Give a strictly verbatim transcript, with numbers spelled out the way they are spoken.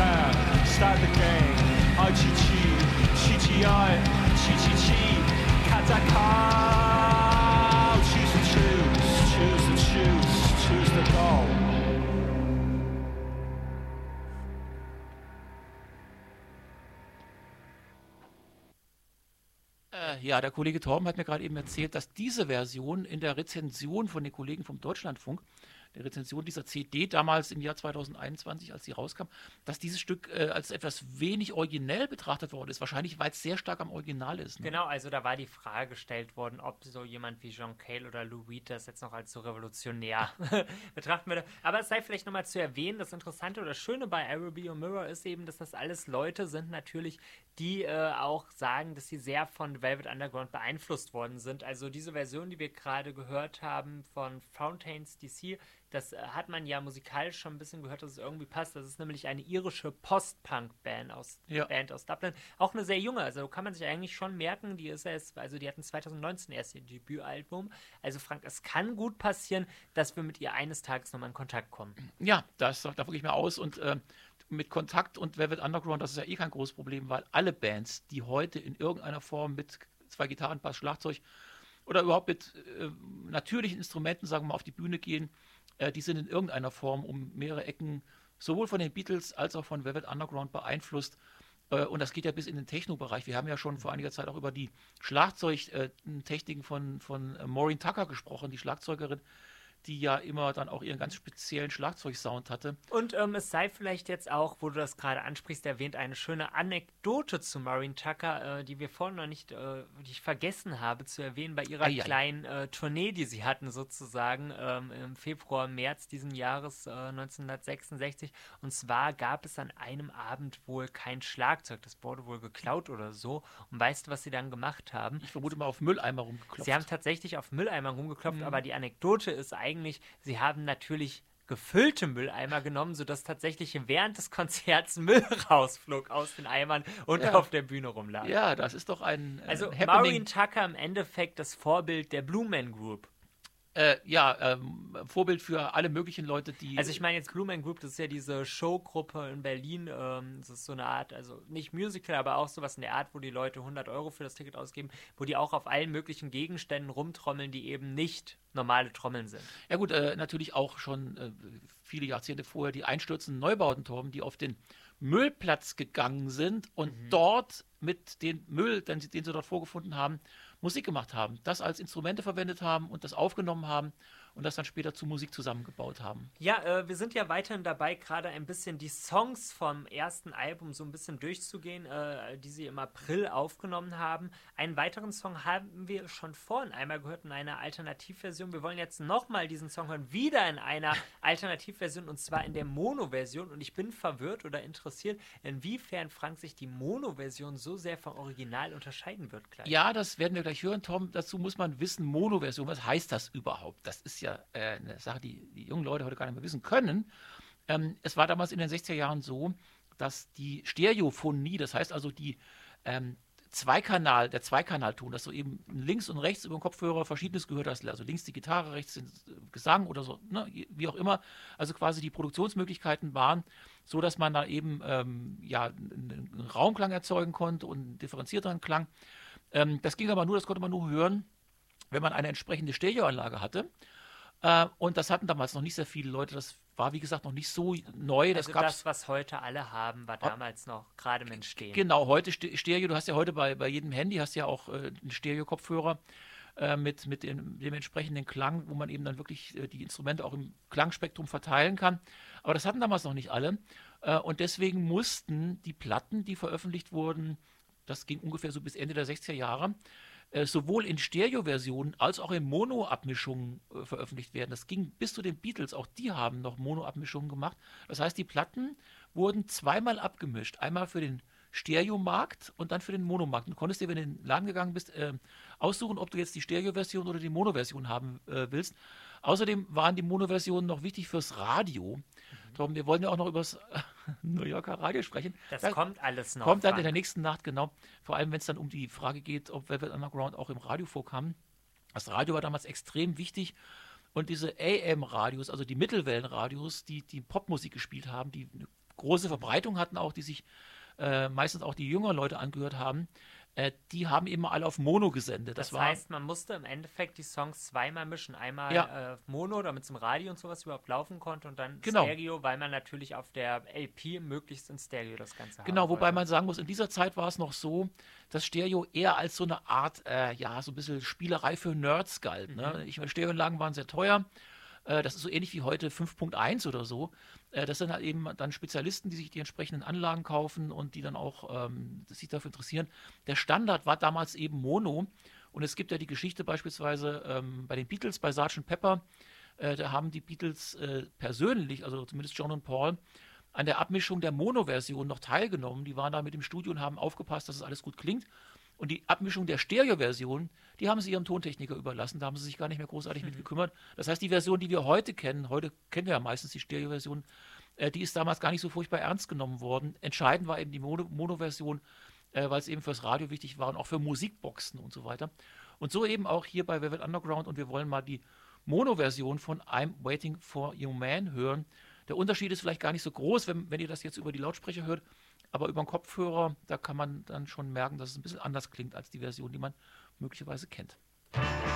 down, start the game. I chi chi, chi chi I, chi chi chi, katakau. Choose the choose, choose the choose, choose the goal. Ja, der Kollege Torben hat mir gerade eben erzählt, dass diese Version in der Rezension von den Kollegen vom Deutschlandfunk, der Rezension dieser C D damals im Jahr zweitausendeinundzwanzig, als sie rauskam, dass dieses Stück äh, als etwas wenig originell betrachtet worden ist. Wahrscheinlich, weil es sehr stark am Original ist. Ne? Genau, also da war die Frage gestellt worden, ob so jemand wie John Cale oder Lou Reed das jetzt noch als so revolutionär betrachten würde. Aber es sei vielleicht nochmal zu erwähnen, das Interessante oder Schöne bei I Will Be Your Mirror ist eben, dass das alles Leute sind natürlich, die äh, auch sagen, dass sie sehr von Velvet Underground beeinflusst worden sind. Also diese Version, die wir gerade gehört haben von Fountains D C, das äh, hat man ja musikalisch schon ein bisschen gehört, dass es irgendwie passt. Das ist nämlich eine irische Post-Punk-Band aus, ja. Band aus Dublin. Auch eine sehr junge, also kann man sich eigentlich schon merken, die ist erst, also die hatten zweitausendneunzehn erst ihr Debütalbum. Also Frank, es kann gut passieren, dass wir mit ihr eines Tages nochmal in Kontakt kommen. Ja, das sagt da wirklich mal aus und äh, mit Kontakt und Velvet Underground, das ist ja eh kein großes Problem, weil alle Bands, die heute in irgendeiner Form mit zwei Gitarren, Bass, Schlagzeug oder überhaupt mit äh, natürlichen Instrumenten, sagen wir mal, auf die Bühne gehen, äh, die sind in irgendeiner Form um mehrere Ecken sowohl von den Beatles als auch von Velvet Underground beeinflusst. Äh, und das geht ja bis in den Techno-Bereich. Wir haben ja schon vor einiger Zeit auch über die Schlagzeugtechniken von, von äh, Maureen Tucker gesprochen, die Schlagzeugerin, die ja immer dann auch ihren ganz speziellen Schlagzeugsound hatte. Und ähm, es sei vielleicht jetzt auch, wo du das gerade ansprichst, erwähnt, eine schöne Anekdote zu Maureen Tucker, äh, die wir vorhin noch nicht, äh, die ich vergessen habe zu erwähnen, bei ihrer Ei, ei. kleinen äh, Tournee, die sie hatten sozusagen ähm, im Februar, März diesen Jahres äh, neunzehnhundertsechsundsechzig. Und zwar gab es an einem Abend wohl kein Schlagzeug, das wurde wohl geklaut oder so. Und weißt du, was sie dann gemacht haben? Ich vermute mal auf Mülleimer rumgeklopft. Sie haben tatsächlich auf Mülleimer rumgeklopft, Mhm. aber die Anekdote ist eigentlich, sie haben natürlich gefüllte Mülleimer genommen, sodass tatsächlich während des Konzerts Müll rausflog aus den Eimern und Ja. auf der Bühne rumlag. Ja, das ist doch ein äh, Also Happening. Maureen Tucker im Endeffekt das Vorbild der Blue Man Group. Äh, ja, ähm, Vorbild für alle möglichen Leute, die... Also ich meine jetzt Blue Man Group, das ist ja diese Showgruppe in Berlin, ähm, das ist so eine Art, also nicht Musical, aber auch sowas in der Art, wo die Leute hundert Euro für das Ticket ausgeben, wo die auch auf allen möglichen Gegenständen rumtrommeln, die eben nicht normale Trommeln sind. Ja gut, äh, natürlich auch schon äh, viele Jahrzehnte vorher die einstürzenden Neubauten, Torben, die auf den Müllplatz gegangen sind und Mhm. dort mit dem Müll, den, sie- den sie dort vorgefunden haben, Musik gemacht haben, das als Instrumente verwendet haben und das aufgenommen haben und das dann später zu Musik zusammengebaut haben. Ja, äh, wir sind ja weiterhin dabei, gerade ein bisschen die Songs vom ersten Album so ein bisschen durchzugehen, äh, die sie im April aufgenommen haben. Einen weiteren Song haben wir schon vorhin einmal gehört in einer Alternativversion. Wir wollen jetzt nochmal diesen Song hören, wieder in einer Alternativversion und zwar in der Mono-Version. Und ich bin verwirrt oder interessiert, inwiefern Frank sich die Mono-Version so sehr vom Original unterscheiden wird gleich. Ja, das werden wir gleich hören, Tom. Dazu muss man wissen, Mono-Version, was heißt das überhaupt? Das ist ja äh, eine Sache, die die jungen Leute heute gar nicht mehr wissen können. Ähm, es war damals in den sechziger Jahren so, dass die Stereophonie, das heißt also die ähm, Zweikanal, der Zweikanalton, dass du eben links und rechts über den Kopfhörer Verschiedenes gehört hast, also links die Gitarre, rechts den Gesang oder so, ne, wie auch immer, also quasi die Produktionsmöglichkeiten waren so, dass man da eben ähm, ja, einen, einen Raumklang erzeugen konnte und einen differenzierteren Klang. Ähm, das ging aber nur, das konnte man nur hören, wenn man eine entsprechende Stereoanlage hatte. Äh, und das hatten damals noch nicht sehr viele Leute. Das war, wie gesagt, noch nicht so neu. Das Also gab's, das, was heute alle haben, war damals noch gerade im Entstehen. Genau, heute Ste- Stereo. Du hast ja heute bei, bei jedem Handy hast ja auch äh, einen Stereo-Kopfhörer äh, mit, mit dem, dem entsprechenden Klang, wo man eben dann wirklich äh, die Instrumente auch im Klangspektrum verteilen kann. Aber das hatten damals noch nicht alle. Äh, und deswegen mussten die Platten, die veröffentlicht wurden, das ging ungefähr so bis Ende der sechziger Jahre, äh, sowohl in Stereo-Versionen als auch in Mono-Abmischungen äh, veröffentlicht werden. Das ging bis zu den Beatles, auch die haben noch Mono-Abmischungen gemacht. Das heißt, die Platten wurden zweimal abgemischt. Einmal für den Stereomarkt und dann für den Monomarkt. Du konntest dir, wenn du in den Laden gegangen bist, äh, aussuchen, ob du jetzt die Stereo-Version oder die Mono-Version haben äh, willst. Außerdem waren die Mono-Versionen noch wichtig fürs Radio. Mhm. Tom, wir wollen ja auch noch über das New Yorker Radio sprechen. Das da kommt alles noch. Kommt dann Frank. in der nächsten Nacht, genau. Vor allem, wenn es dann um die Frage geht, ob Velvet Underground auch im Radio vorkam. Das Radio war damals extrem wichtig. Und diese A M-Radios, also die Mittelwellenradios, die die Popmusik gespielt haben, die eine große Verbreitung hatten auch, die sich äh, meistens auch die jüngeren Leute angehört haben, äh, die haben immer alle auf Mono gesendet. Das, Das war, heißt, man musste im Endeffekt die Songs zweimal mischen. Einmal Ja. äh, Mono, damit es im Radio und sowas überhaupt laufen konnte und dann Genau. Stereo, weil man natürlich auf der L P möglichst in Stereo das Ganze Genau, haben wobei wollte. man sagen muss, in dieser Zeit war es noch so, dass Stereo eher als so eine Art, äh, ja, so ein bisschen Spielerei für Nerds galt. Ne? Ich meine, Stereoanlagen waren sehr teuer. Äh, das ist so ähnlich wie heute fünf Punkt eins oder so. Äh, das sind halt eben dann Spezialisten, die sich die entsprechenden Anlagen kaufen und die dann auch ähm, sich dafür interessieren. Der Standard war damals eben Mono. Und es gibt ja die Geschichte beispielsweise ähm, bei den Beatles, bei Sergeant Pepper. Äh, da haben die Beatles äh, persönlich, also zumindest John und Paul, an der Abmischung der Mono-Version noch teilgenommen. Die waren da mit im Studio und haben aufgepasst, dass es alles gut klingt. Und die Abmischung der Stereo-Version, die haben sie ihrem Tontechniker überlassen. Da haben sie sich gar nicht mehr großartig mit gekümmert. Das heißt, die Version, die wir heute kennen, heute kennen wir ja meistens die Stereo-Version, äh, die ist damals gar nicht so furchtbar ernst genommen worden. Entscheidend war eben die Mono- Mono-Version, äh, weil es eben fürs Radio wichtig war und auch für Musikboxen und so weiter. Und so eben auch hier bei Velvet Underground. Und wir wollen mal die Mono-Version von I'm Waiting for You Man hören. Der Unterschied ist vielleicht gar nicht so groß, wenn, wenn ihr das jetzt über die Lautsprecher hört, aber über den Kopfhörer, da kann man dann schon merken, dass es ein bisschen anders klingt als die Version, die man möglicherweise kennt.